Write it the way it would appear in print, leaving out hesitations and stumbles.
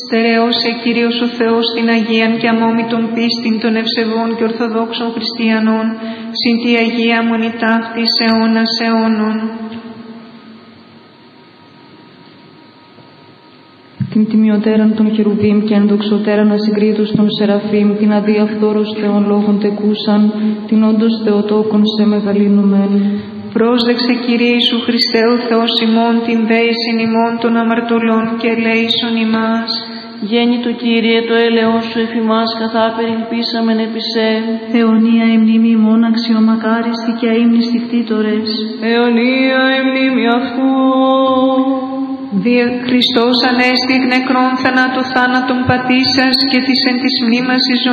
Στερεώσε, Κύριος ο Θεός, την Αγίαν και αμόμητον πίστην των ευσεβών και ορθοδόξων χριστιανών, συν τη Αγία Μονή ταύτης αιώνας αιώνων. Την τιμιωτέραν των χερουβίμ και ενδοξωτέραν ασυγκρίτους των σεραφείμ, την αδιαφθόρους Θεών λόγων τεκούσαν, την όντως Θεοτόκον σε μεγαλύνομεν. Πρόσδεξε, Κύριε Ιησού Χριστέ ο Θεός ημών, την δέησιν ημών των αμαρτωλών και ελέησον ημάς. Γέννητο Κύριε, το έλεος σου εφ' ημάς καθάπερ ελπίσαμεν επί σε. Αιωνία η μνήμη ημών αξιομακάριστη και αείμνηστη κτήτορες. Αιωνία η μνήμη αυτού. Δια Χριστός ανέστη εκ νεκρών θανάτου θάνατον πατήσας και της εν της μνήμας εις